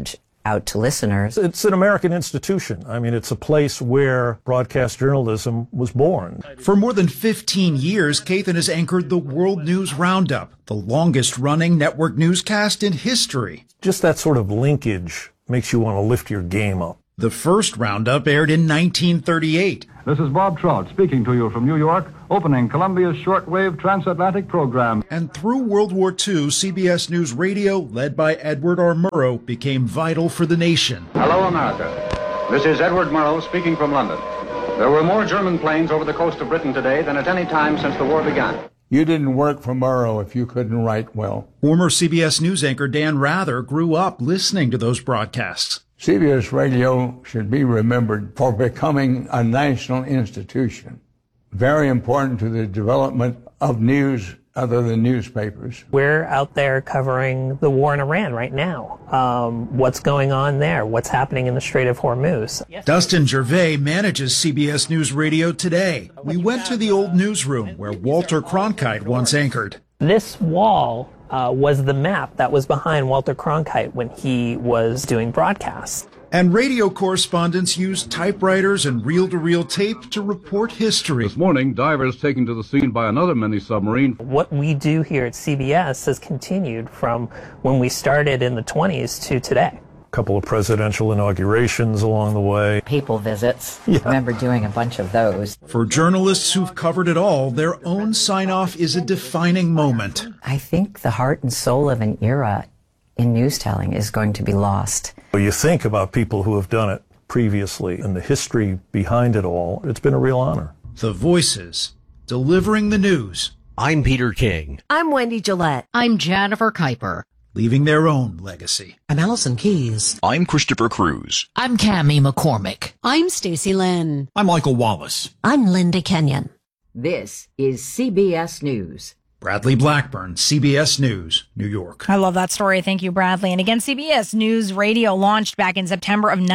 Speaker 31: out to listeners.
Speaker 29: It's an American institution. I mean, it's a place where broadcast journalism was born.
Speaker 30: For more than 15 years, Kathan has anchored the World News Roundup, the longest-running network newscast in history.
Speaker 29: Just that sort of linkage makes you want to lift your game up.
Speaker 30: The first Roundup aired in 1938.
Speaker 9: This is Bob Trout speaking to you from New York, opening Columbia's shortwave transatlantic program.
Speaker 30: And through World War II, CBS News Radio, led by Edward R. Murrow, became vital for the nation.
Speaker 9: Hello, America. This is Edward Murrow speaking from London. There were more German planes over the coast of Britain today than at any time since the war began.
Speaker 11: You didn't work for Murrow if you couldn't write well.
Speaker 30: Former CBS News anchor Dan Rather grew up listening to those broadcasts.
Speaker 11: CBS Radio should be remembered for becoming a national institution. Very important to the development of news other than newspapers.
Speaker 12: We're out there covering the war in Iran right now. What's going on there? What's happening in the Strait of Hormuz?
Speaker 30: Dustin Gervais manages CBS News Radio today. We went to the old newsroom where Walter Cronkite once anchored.
Speaker 12: This wall was the map that was behind Walter Cronkite when he was doing broadcasts.
Speaker 30: And radio correspondents used typewriters and reel-to-reel tape to report history.
Speaker 13: This morning, divers taken to the scene by another mini-submarine.
Speaker 12: What we do here at CBS has continued from when we started in the 20s to today.
Speaker 29: A couple of presidential inaugurations along the way.
Speaker 31: People visits. I remember doing a bunch of those.
Speaker 30: For journalists who've covered it all, their own sign-off is a defining moment.
Speaker 31: I think the heart and soul of an era in news telling is going to be lost.
Speaker 29: You think about people who have done it previously and the history behind it all. It's been a real honor.
Speaker 30: The voices delivering the news.
Speaker 14: I'm Peter King.
Speaker 31: I'm Wendy Gillette.
Speaker 15: I'm Jennifer Kuiper.
Speaker 30: Leaving their own legacy.
Speaker 31: I'm Allison Keyes.
Speaker 16: I'm Christopher Cruz.
Speaker 15: I'm Cammie McCormick. I'm Stacey Lynn.
Speaker 17: I'm Michael Wallace.
Speaker 31: I'm Linda Kenyon. This is CBS News.
Speaker 30: Bradley Blackburn, CBS News, New York.
Speaker 4: I love that story. Thank you, Bradley. And again, CBS News Radio launched back in September of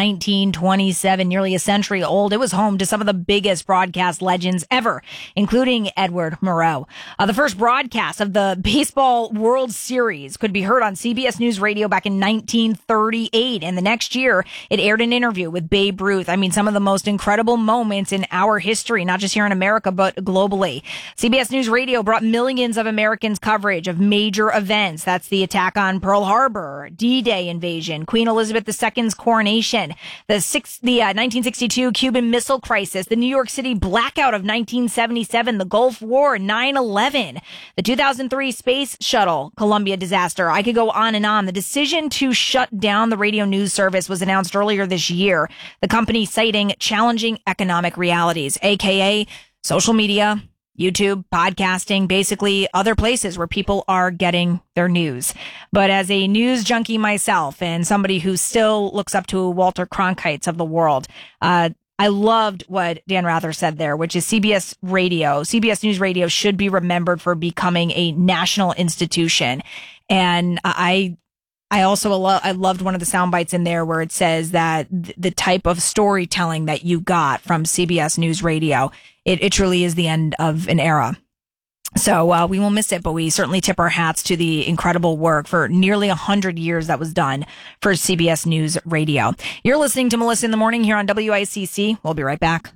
Speaker 4: 1927, nearly a century old. It was home to some of the biggest broadcast legends ever, including Edward Murrow. The first broadcast of the Baseball World Series could be heard on CBS News Radio back in 1938. And the next year, it aired an interview with Babe Ruth. I mean, some of the most incredible moments in our history, not just here in America, but globally. CBS News Radio brought millions of Americans coverage of major events. That's the attack on Pearl Harbor, D-Day invasion, Queen Elizabeth II's coronation, the 1962 Cuban Missile Crisis, the New York City blackout of 1977, the Gulf War, 9/11, the 2003 Space Shuttle Columbia disaster. I could go on and on. The decision to shut down the radio news service was announced earlier this year. The company citing challenging economic realities, aka social media, YouTube, podcasting, basically other places where people are getting their news. But as a news junkie myself and somebody who still looks up to Walter Cronkites of the world, I loved what Dan Rather said there, which is CBS News Radio should be remembered for becoming a national institution. And I loved one of the sound bites in there where it says that the type of storytelling that you got from CBS News Radio, it truly is the end of an era. So we will miss it, but we certainly tip our hats to the incredible work for nearly 100 years that was done for CBS News Radio. You're listening to Melissa in the Morning here on WICC. We'll be right back.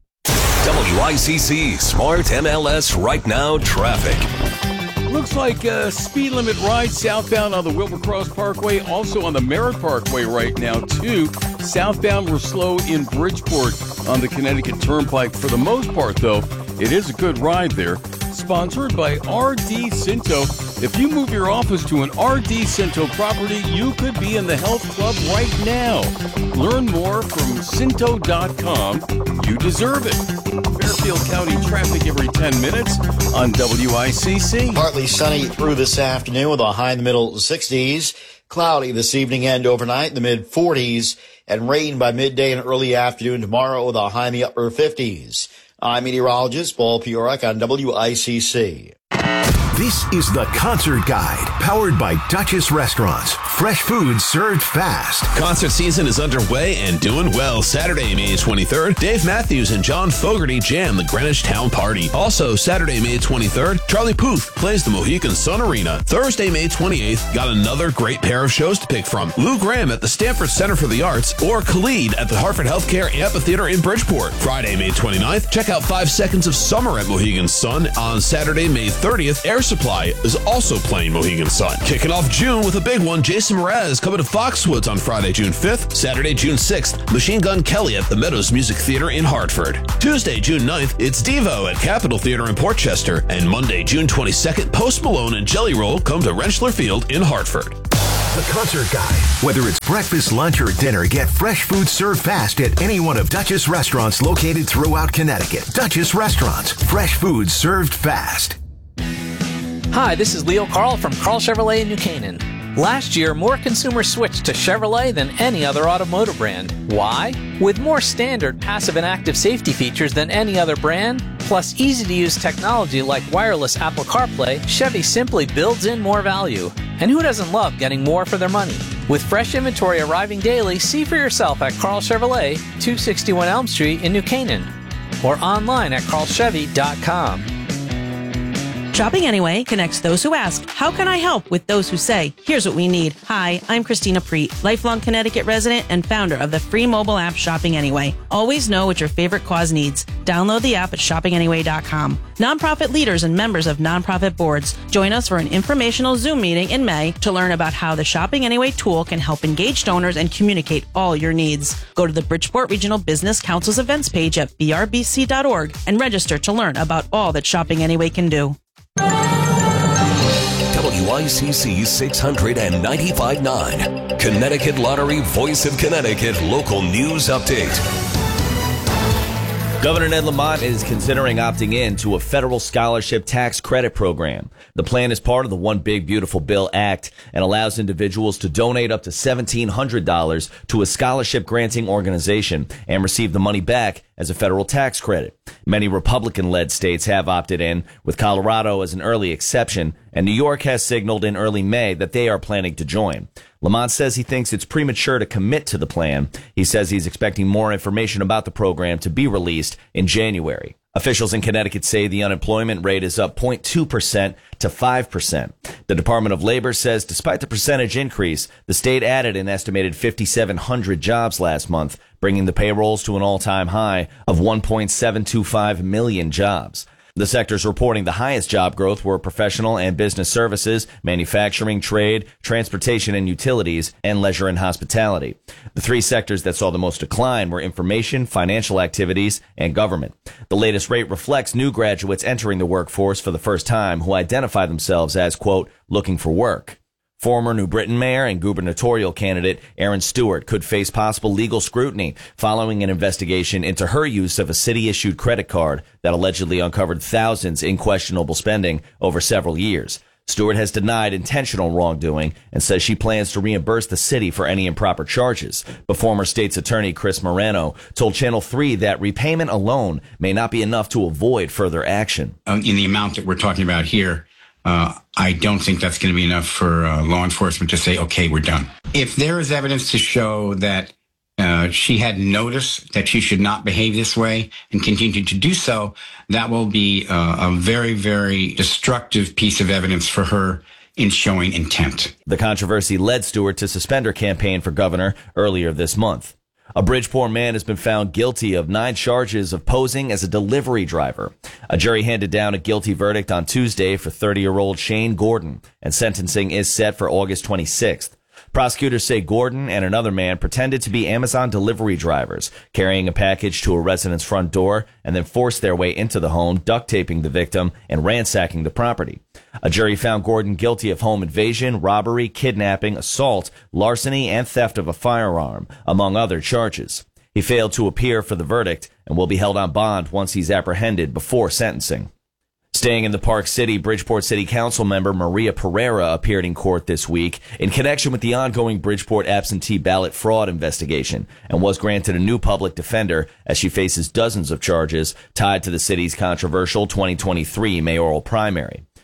Speaker 3: WICC Smart MLS Right Now Traffic.
Speaker 1: Looks like a speed limit ride southbound on the Wilbur Cross Parkway, also on the Merritt Parkway right now, too. Southbound, we're slow in Bridgeport on the Connecticut Turnpike. For the most part, though, it is a good ride there. Sponsored by RD Cinto. If you move your office to an RD Cinto property, you could be in the health club right now. Learn more from Cinto.com. You deserve it. Fairfield County traffic every 10 minutes on WICC.
Speaker 6: Partly sunny through this afternoon with a high in the middle 60s. Cloudy this evening and overnight in the mid 40s. And rain by midday and early afternoon tomorrow with a high in the upper 50s. I'm meteorologist Paul Piorek on WICC.
Speaker 2: This is the Concert Guide, powered by Duchess Restaurants. Fresh food served fast.
Speaker 5: Concert season is underway and doing well. Saturday, May 23rd, Dave Matthews and John Fogerty jam the Greenwich Town Party. Also, Saturday, May 23rd, Charlie Puth plays the Mohegan Sun Arena. Thursday, May 28th, got another great pair of shows to pick from. Lou Graham at the Stanford Center for the Arts or Khalid at the Hartford Healthcare Amphitheater in Bridgeport. Friday, May 29th, check out 5 Seconds of Summer at Mohegan Sun. On Saturday, May 30th, Air Supply is also playing Mohegan Sun. Kicking off June with a big one, Jason Mraz coming to Foxwoods on Friday, June 5th. Saturday, June 6th, Machine Gun Kelly at the Meadows Music Theater in Hartford. Tuesday, June 9th, it's Devo at Capitol Theater in Portchester. And Monday, June 22nd, Post Malone and Jelly Roll come to Rentschler Field in Hartford.
Speaker 2: The Concert Guide. Whether it's breakfast, lunch, or dinner, get fresh food served fast at any one of Duchess restaurants located throughout Connecticut. Duchess Restaurants. Fresh food served fast.
Speaker 14: Hi, this is Leo Carl from Carl Chevrolet in New Canaan. Last year, more consumers switched to Chevrolet than any other automotive brand. Why? With more standard passive and active safety features than any other brand, plus easy-to-use technology like wireless Apple CarPlay, Chevy simply builds in more value. And who doesn't love getting more for their money? With fresh inventory arriving daily, see for yourself at Carl Chevrolet, 261 Elm Street in New Canaan, or online at carlchevy.com.
Speaker 16: Shopping Anyway connects those who ask, how can I help, with those who say, here's what we need. Hi, I'm Christina Preet, lifelong Connecticut resident and founder of the free mobile app Shopping Anyway. Always know what your favorite cause needs. Download the app at shoppinganyway.com. Nonprofit leaders and members of nonprofit boards, join us for an informational Zoom meeting in May to learn about how the Shopping Anyway tool can help engage donors and communicate all your needs. Go to the Bridgeport Regional Business Council's events page at brbc.org and register to learn about all that Shopping Anyway can do.
Speaker 3: WICC 695.9, Connecticut Lottery, Voice of Connecticut, local news update.
Speaker 17: Governor Ned Lamont is considering opting in to a federal scholarship tax credit program. The plan is part of the One Big Beautiful Bill Act and allows individuals to donate up to $1,700 to a scholarship granting organization and receive the money back as a federal tax credit. Many Republican-led states have opted in, with Colorado as an early exception, and New York has signaled in early May that they are planning to join. Lamont says he thinks it's premature to commit to the plan. He says he's expecting more information about the program to be released in January. Officials in Connecticut say the unemployment rate is up 0.2% to 5%. The Department of Labor says despite the percentage increase, the state added an estimated 5,700 jobs last month, bringing the payrolls to an all-time high of 1.725 million jobs. The sectors reporting the highest job growth were professional and business services, manufacturing, trade, transportation and utilities, and leisure and hospitality. The three sectors that saw the most decline were information, financial activities, and government. The latest rate reflects new graduates entering the workforce for the first time who identify themselves as, quote, looking for work. Former New Britain mayor and gubernatorial candidate Erin Stewart could face possible legal scrutiny following an investigation into her use of a city-issued credit card that allegedly uncovered thousands in questionable spending over several years. Stewart has denied intentional wrongdoing and says she plans to reimburse the city for any improper charges. But former state's attorney Chris Morano told Channel 3 that repayment alone may not be enough to avoid further action.
Speaker 18: In the amount that we're talking about here, I don't think that's going to be enough for law enforcement to say, okay, we're done. If there is evidence to show that she had notice that she should not behave this way and continued to do so, that will be a very, very destructive piece of evidence for her in showing intent.
Speaker 17: The controversy led Stewart to suspend her campaign for governor earlier this month. A Bridgeport man has been found guilty of 9 charges of posing as a delivery driver. A jury handed down a guilty verdict on Tuesday for 30-year-old Shane Gordon, and sentencing is set for August 26th. Prosecutors say Gordon and another man pretended to be Amazon delivery drivers, carrying a package to a resident's front door and then forced their way into the home, duct taping the victim and ransacking the property. A jury found Gordon guilty of home invasion, robbery, kidnapping, assault, larceny, and theft of a firearm, among other charges. He failed to appear for the verdict and will be held on bond once he's apprehended before sentencing. Staying in the Park City, Bridgeport City Council member Maria Pereira appeared in court this week in connection with the ongoing Bridgeport absentee ballot fraud investigation and was granted a new public defender as she faces dozens of charges tied to the city's controversial 2023 mayoral primary.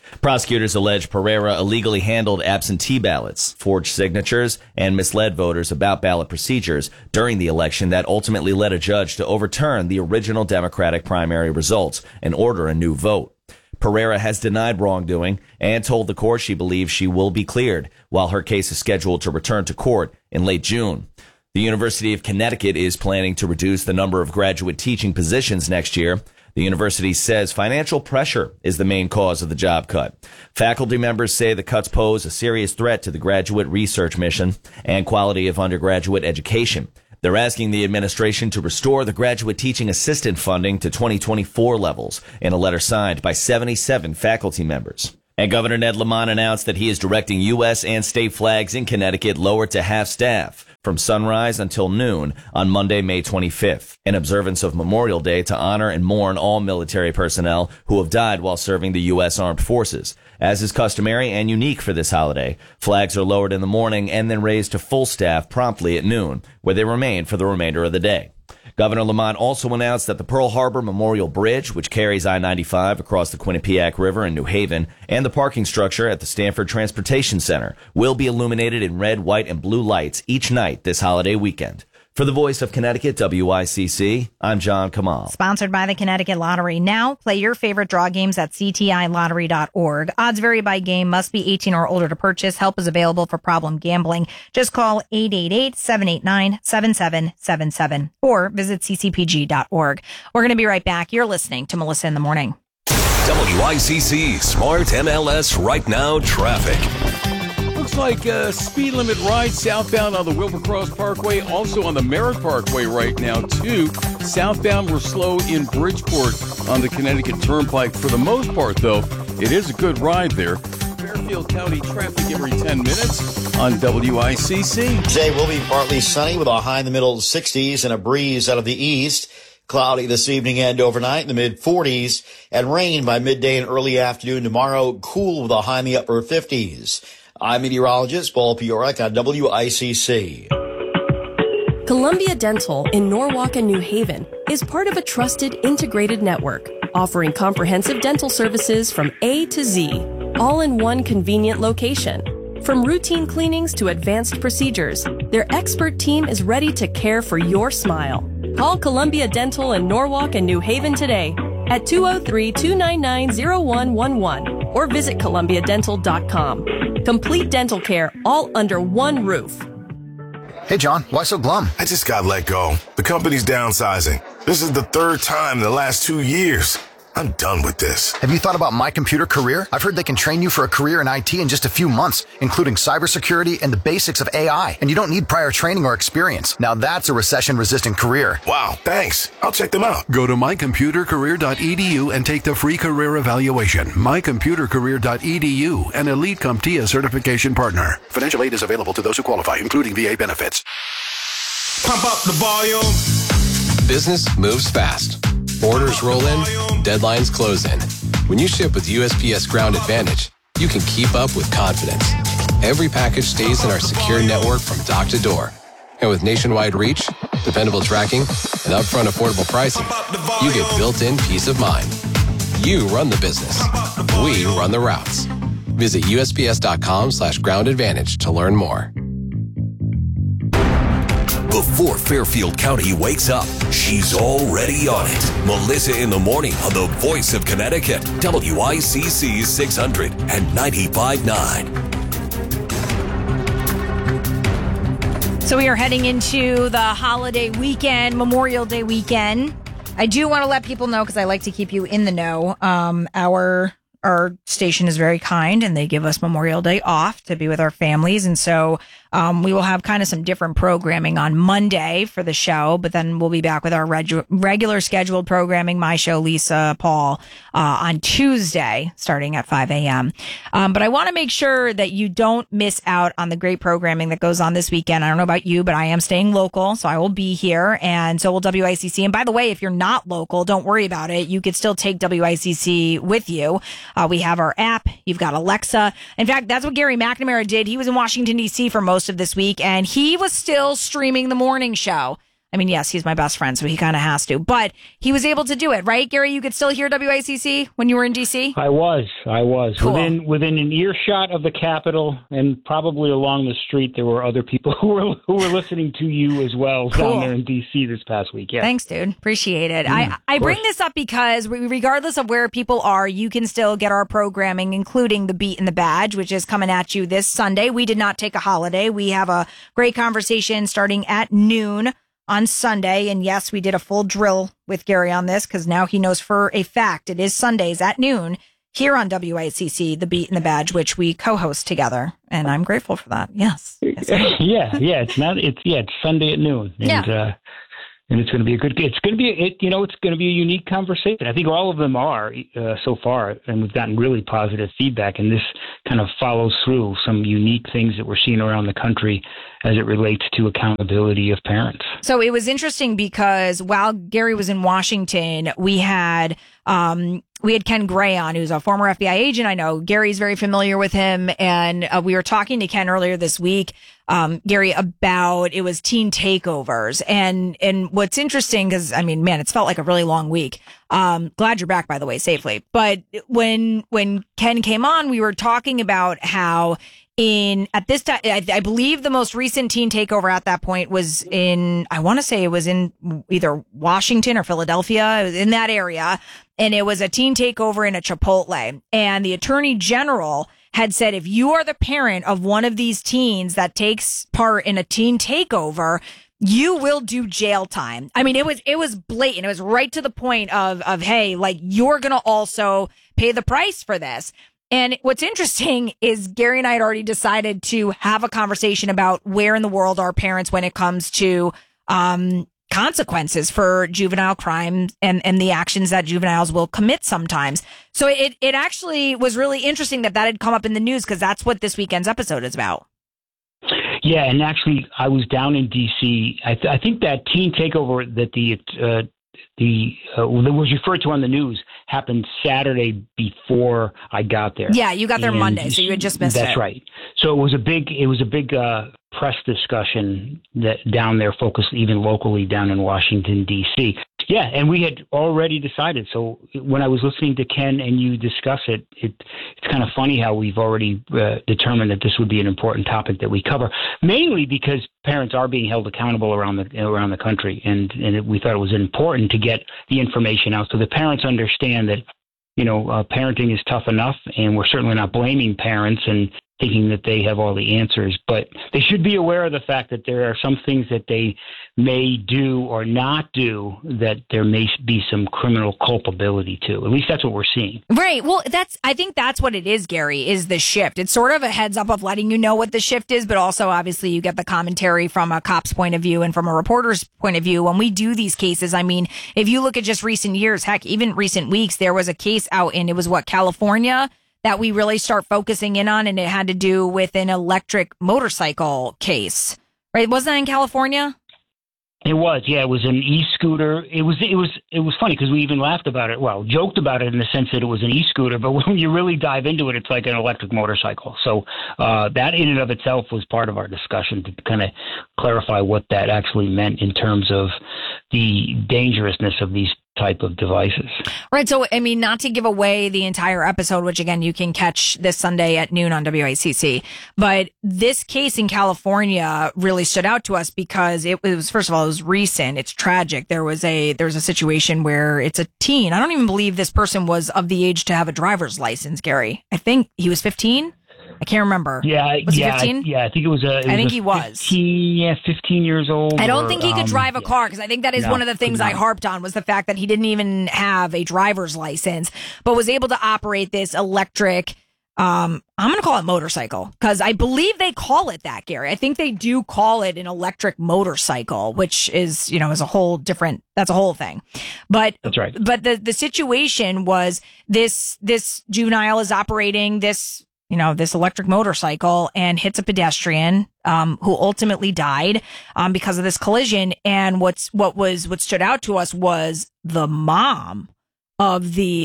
Speaker 17: Prosecutors allege Pereira illegally handled absentee ballots, forged signatures, and misled voters about ballot procedures during the election that ultimately led a judge to overturn the original Democratic primary results and order a new vote. Pereira has denied wrongdoing and told the court she believes she will be cleared, while her case is scheduled to return to court in late June. The University of Connecticut is planning to reduce the number of graduate teaching positions next year. The university says financial pressure is the main cause of the job cut. Faculty members say the cuts pose a serious threat to the graduate research mission and quality of undergraduate education. They're asking the administration to restore the graduate teaching assistant funding to 2024 levels in a letter signed by 77 faculty members. And Governor Ned Lamont announced that he is directing U.S. and state flags in Connecticut lowered to half staff from sunrise until noon on Monday, May 25th, in observance of Memorial Day to honor and mourn all military personnel who have died while serving the U.S. Armed Forces. As is customary and unique for this holiday, flags are lowered in the morning and then raised to full staff promptly at noon, where they remain for the remainder of the day. Governor Lamont also announced that the Pearl Harbor Memorial Bridge, which carries I-95 across the Quinnipiac River in New Haven, and the parking structure at the Stanford Transportation Center will be illuminated in red, white, and blue lights each night this holiday weekend. For the Voice of Connecticut, WICC, I'm John Kamal.
Speaker 4: Sponsored by the Connecticut Lottery. Now, play your favorite draw games at ctilottery.org. Odds vary by game. Must be 18 or older to purchase. Help is available for problem gambling. Just call 888-789-7777 or visit ccpg.org. We're going to be right back. You're listening to Melissa in the Morning.
Speaker 3: WICC Smart MLS Right Now traffic.
Speaker 1: Looks like a speed limit ride southbound on the Wilbur-Cross Parkway, also on the Merritt Parkway right now, too. Southbound, we're slow in Bridgeport on the Connecticut Turnpike. For the most part, though, it is a good ride there. Fairfield County traffic every 10 minutes on WICC.
Speaker 6: Today will be partly sunny with a high in the middle 60s and a breeze out of the east. Cloudy this evening and overnight in the mid-40s, and rain by midday and early afternoon tomorrow. Cool with a high in the upper 50s. I'm meteorologist Paul Piorik on WICC.
Speaker 7: Columbia Dental in Norwalk and New Haven is part of a trusted integrated network, offering comprehensive dental services from A to Z, all in one convenient location. From routine cleanings to advanced procedures, their expert team is ready to care for your smile. Call Columbia Dental in Norwalk and New Haven today at 203-299-0111 or visit columbiadental.com. Complete dental care all under one roof.
Speaker 8: Hey, John, why so glum?
Speaker 10: I just got let go. The company's downsizing. This is the third time in the last 2 years. I'm done with this.
Speaker 8: Have you thought about My Computer Career? I've heard they can train you for a career in IT in just a few months, including cybersecurity and the basics of AI. And you don't need prior training or experience. Now that's a recession-resistant career.
Speaker 10: Wow, thanks. I'll check them out.
Speaker 19: Go to mycomputercareer.edu and take the free career evaluation. mycomputercareer.edu, an elite CompTIA certification partner. Financial aid is available to those who qualify, including VA benefits.
Speaker 20: Pump up the volume.
Speaker 21: Business moves fast. Orders roll in, deadlines close in. When you ship with USPS Ground Advantage, you can keep up with confidence. Every package stays in our secure network from dock to door. And with nationwide reach, dependable tracking, and upfront affordable pricing, you get built-in peace of mind. You run the business. We run the routes. Visit USPS.com/Ground Advantage to learn more.
Speaker 3: Before Fairfield County wakes up, she's already on it. Melissa in the Morning on the Voice of Connecticut, WICC 600 and 95.9.
Speaker 4: So we are heading into the holiday weekend, Memorial Day weekend. I do want to let people know, because I like to keep you in the know, our station is very kind and they give us Memorial Day off to be with our families. And so we will have kind of some different programming on Monday for the show, but then we'll be back with our regular scheduled programming, my show, Lisa, Paul, on Tuesday, starting at 5 a.m. But I want to make sure that you don't miss out on the great programming that goes on this weekend. I don't know about you, but I am staying local, so I will be here, and so will WICC. And by the way, if you're not local, don't worry about it. You could still take WICC with you. We have our app. You've got Alexa. In fact, that's what Gary McNamara did. He was in Washington, D.C. for most of this week, and he was still streaming the morning show. I mean, yes, he's my best friend, so he kind of has to. But he was able to do it, right, Gary? You could still hear WICC when you were in D.C.?
Speaker 9: I was.
Speaker 4: Cool.
Speaker 9: Within an earshot of the Capitol, and probably along the street, there were other people who were listening to you as well down there in D.C. this past week. Yeah.
Speaker 4: Thanks, dude. Appreciate it. I bring this up because regardless of where people are, you can still get our programming, including The Beat and the Badge, which is coming at you this Sunday. We did not take a holiday. We have a great conversation starting at noon on Sunday. And yes, we did a full drill with Gary on this because now he knows for a fact it is Sundays at noon here on WICC, The Beat and the Badge, which we co-host together. And I'm grateful for that. Yes.
Speaker 9: It's Sunday at noon. And, and it's going to be it's going to be a unique conversation. I think all of them are so far, and we've gotten really positive feedback. And this kind of follows through some unique things that we're seeing around the country as it relates to accountability of parents.
Speaker 4: So it was interesting because while Gary was in Washington, we had Ken Gray on, who's a former FBI agent. I know Gary's very familiar with him. And we were talking to Ken earlier this week, Gary, about it was teen takeovers. And what's interesting, because I mean, man, it's felt like a really long week. Glad you're back, by the way, safely. But when Ken came on, we were talking about how at this time, I believe the most recent teen takeover at that point was I want to say it was in either Washington or Philadelphia. It was in that area. And it was a teen takeover in a Chipotle. And the attorney general had said, if you are the parent of one of these teens that takes part in a teen takeover, you will do jail time. I mean, it was blatant. It was right to the point of, hey, like, you're going to also pay the price for this. And what's interesting is Gary and I had already decided to have a conversation about where in the world are parents when it comes to consequences for juvenile crime and the actions that juveniles will commit sometimes. So it actually was really interesting that had come up in the news because that's what this weekend's episode is about.
Speaker 9: Yeah, and actually, I was down in D.C. I think that teen takeover that that was referred to on the news happened Saturday before I got there.
Speaker 4: Yeah, you got there Monday, so you had just missed it.
Speaker 9: That's right. So it was a big press discussion that down there, focused even locally down in Washington, D.C. Yeah, and we had already decided. So when I was listening to Ken and you discuss it, it's kind of funny how we've already determined that this would be an important topic that we cover, mainly because parents are being held accountable around the country, and we thought it was important to get the information out so the parents understand that, parenting is tough enough, and we're certainly not blaming parents and thinking that they have all the answers, but they should be aware of the fact that there are some things that they may do or not do that there may be some criminal culpability to. At least that's what we're seeing.
Speaker 4: Right. Well, I think that's what it is, Gary, is the shift. It's sort of a heads up of letting you know what the shift is, but also obviously you get the commentary from a cop's point of view and from a reporter's point of view. When we do these cases, I mean, if you look at just recent years, heck, even recent weeks, there was a case out in, California, that we really start focusing in on, and it had to do with an electric motorcycle case, right? Wasn't that in California?
Speaker 9: It was, yeah. It was an e-scooter. It was funny because we even laughed about it. Well, joked about it in the sense that it was an e-scooter, but when you really dive into it, it's like an electric motorcycle. So that in and of itself was part of our discussion to kind of clarify what that actually meant in terms of the dangerousness of these type of devices.
Speaker 4: Right. So, I mean, not to give away the entire episode, which again, you can catch this Sunday at noon on WICC, but this case in California really stood out to us because it was, first of all, it was recent. It's tragic. There was a situation where it's a teen. I don't even believe this person was of the age to have a driver's license, Gary. I think he was 15. I can't remember.
Speaker 9: Yeah.
Speaker 4: Was he 15?
Speaker 9: Yeah, I think it was
Speaker 4: I think he was.
Speaker 9: 15 years old.
Speaker 4: I don't think he could drive a car because I think that is one of the things I harped on was the fact that he didn't even have a driver's license, but was able to operate this electric, I'm going to call it motorcycle because I believe they call it that, Gary. I think they do call it an electric motorcycle, which is, is a whole different, that's a whole thing. But
Speaker 9: that's right.
Speaker 4: But the situation was this juvenile is operating this electric motorcycle and hits a pedestrian, who ultimately died, because of this collision. And what stood out to us was the mom of the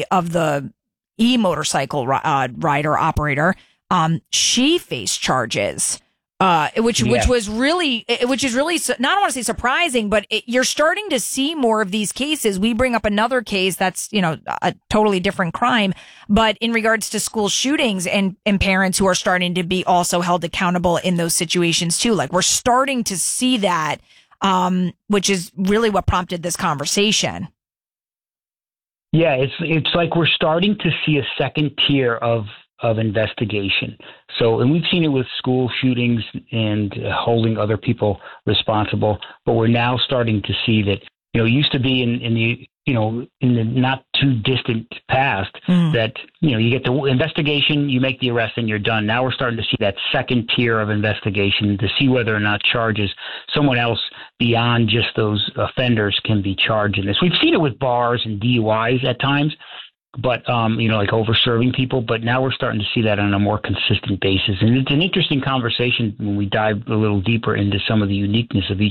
Speaker 4: e-motorcycle rider operator. She faced charges which is really not, I want to say surprising, but you're starting to see more of these cases. We bring up another case that's, a totally different crime, but in regards to school shootings and parents who are starting to be also held accountable in those situations too. Like, we're starting to see that, which is really what prompted this conversation.
Speaker 9: Yeah, it's like we're starting to see a second tier of investigation. So, and we've seen it with school shootings and holding other people responsible, but we're now starting to see that, it used to be in the not too distant past that, you get the investigation, you make the arrest and you're done. Now we're starting to see that second tier of investigation to see whether or not charges someone else beyond just those offenders can be charged in this. We've seen it with bars and DUIs at times, but, like over-serving people. But now we're starting to see that on a more consistent basis. And it's an interesting conversation when we dive a little deeper into some of the uniqueness of each